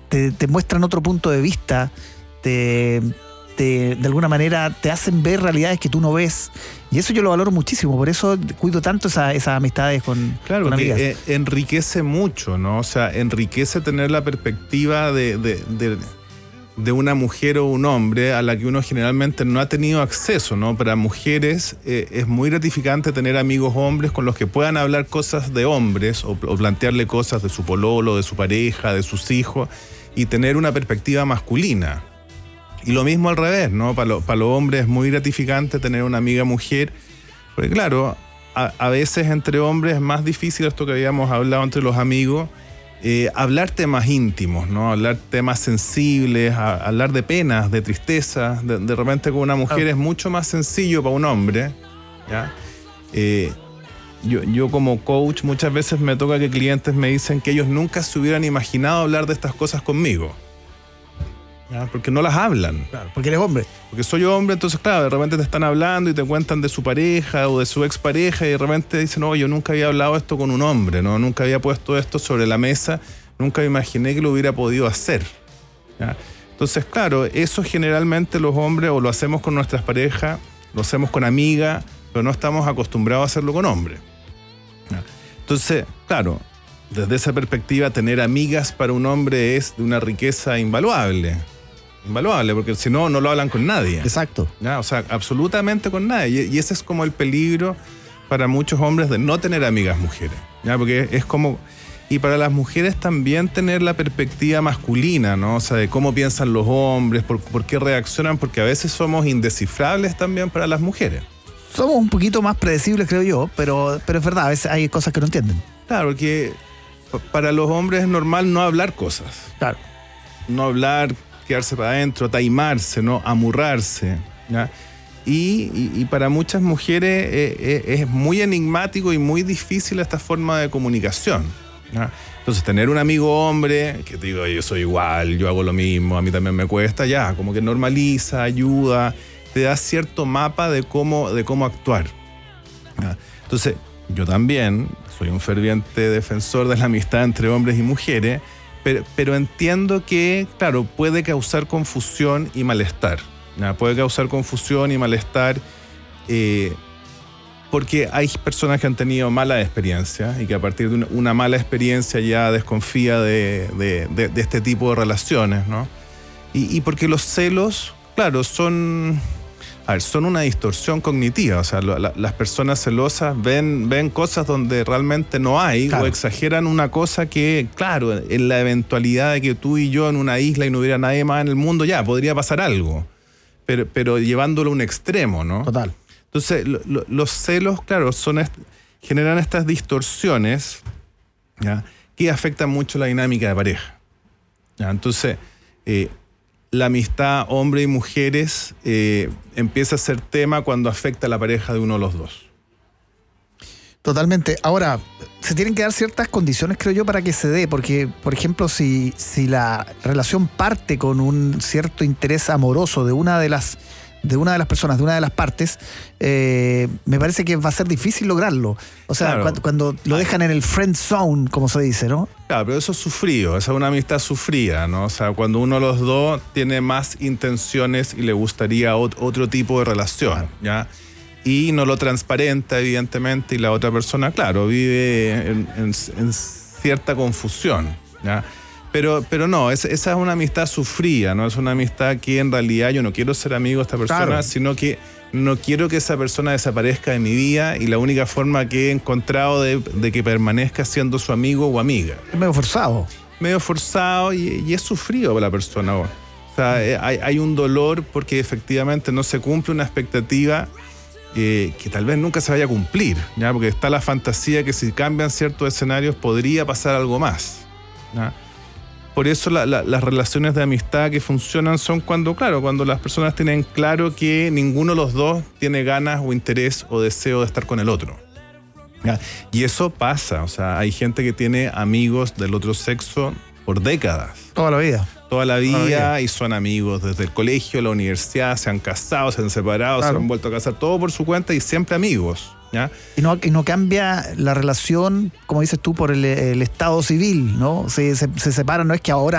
te muestran otro punto de vista, de alguna manera te hacen ver realidades que tú no ves, y eso yo lo valoro muchísimo, por eso cuido tanto esas amistades con amigas. Enriquece mucho, ¿no? O sea, enriquece tener la perspectiva de una mujer o un hombre a la que uno generalmente no ha tenido acceso, ¿no? Para mujeres es muy gratificante tener amigos hombres con los que puedan hablar cosas de hombres o plantearle cosas de su pololo, de su pareja, de sus hijos, y tener una perspectiva masculina. Y lo mismo al revés, ¿no? Para los hombres es muy gratificante tener una amiga mujer, porque claro, a veces entre hombres es más difícil esto que habíamos hablado entre los amigos, hablar temas íntimos, ¿no? Hablar temas sensibles, hablar de penas, de tristeza. De repente con una mujer es mucho más sencillo para un hombre, ¿ya? Yo como coach muchas veces me toca que clientes me dicen que ellos nunca se hubieran imaginado hablar de estas cosas conmigo, ¿ya? Porque no las hablan. Claro, porque eres hombre. Porque soy hombre, entonces claro, de repente te están hablando y te cuentan de su pareja o de su expareja y de repente dicen, no, yo nunca había hablado esto con un hombre, ¿no? Nunca había puesto esto sobre la mesa, nunca me imaginé que lo hubiera podido hacer, ¿ya? Entonces claro, eso generalmente los hombres o lo hacemos con nuestras parejas, lo hacemos con amigas, pero no estamos acostumbrados a hacerlo con hombres, ¿ya? Entonces, claro, desde esa perspectiva tener amigas para un hombre es de una riqueza invaluable, porque si no, no lo hablan con nadie. Exacto. ¿Ya? O sea, absolutamente con nadie. Y ese es como el peligro para muchos hombres de no tener amigas mujeres, ¿ya? Porque es como... Y para las mujeres también tener la perspectiva masculina, ¿no? O sea, de cómo piensan los hombres, por qué reaccionan, porque a veces somos indescifrables también para las mujeres. Somos un poquito más predecibles, creo yo, pero es verdad, a veces hay cosas que no entienden. Claro, porque para los hombres es normal no hablar cosas. Claro. No hablar, quedarse para adentro, taimarse, ¿no? Amurrarse, ¿ya? Y para muchas mujeres es muy enigmático y muy difícil esta forma de comunicación, ¿ya? Entonces tener un amigo hombre que te digo, yo soy igual, yo hago lo mismo, a mí también me cuesta, ya, como que normaliza, ayuda, te da cierto mapa de cómo actuar, ¿ya? Entonces yo también soy un ferviente defensor de la amistad entre hombres y mujeres, pero entiendo que, claro, puede causar confusión y malestar, ¿ya? Puede causar confusión y malestar porque hay personas que han tenido malas experiencias y que a partir de una mala experiencia ya desconfía de este tipo de relaciones, ¿no? Y porque los celos, claro, son una distorsión cognitiva. O sea, las personas celosas ven cosas donde realmente no hay, claro, o exageran una cosa que, claro, en la eventualidad de que tú y yo en una isla y no hubiera nadie más en el mundo, ya, podría pasar algo. Pero llevándolo a un extremo, ¿no? Total. Entonces, los celos, claro, generan estas distorsiones, ¿ya? Que afectan mucho la dinámica de pareja, ¿ya? Entonces, la amistad hombre y mujeres empieza a ser tema cuando afecta a la pareja de uno de los dos. Totalmente. Ahora, se tienen que dar ciertas condiciones, creo yo, para que se dé, porque, por ejemplo, si la relación parte con un cierto interés amoroso de una de las personas, de una de las partes, me parece que va a ser difícil lograrlo. O sea, claro, cuando lo dejan en el friend zone, como se dice, ¿no? Claro, pero eso es sufrido, esa es una amistad sufrida, ¿no? O sea, cuando uno de los dos tiene más intenciones y le gustaría otro tipo de relación, claro, ¿ya? Y no lo transparenta, evidentemente, y la otra persona, claro, vive en cierta confusión, ¿ya? Pero no, esa es una amistad sufrida, ¿no? Es una amistad que en realidad yo no quiero ser amigo de esta persona, claro, sino que no quiero que esa persona desaparezca de mi vida y la única forma que he encontrado de que permanezca siendo su amigo o amiga. Es medio forzado. Medio forzado y es sufrido para la persona. O sea, hay un dolor porque efectivamente no se cumple una expectativa que tal vez nunca se vaya a cumplir, ¿ya? Porque está la fantasía que si cambian ciertos escenarios podría pasar algo más, ¿ya? Por eso las relaciones de amistad que funcionan son cuando las personas tienen claro que ninguno de los dos tiene ganas o interés o deseo de estar con el otro, ¿ya? Y eso pasa, o sea, hay gente que tiene amigos del otro sexo por décadas. Toda la vida Y son amigos desde el colegio, la universidad, se han casado, se han separado, claro, se han vuelto a casar, todo por su cuenta y siempre amigos, ¿ya? Y no cambia la relación, como dices tú, por el estado civil, ¿no? Se separan, no es que ahora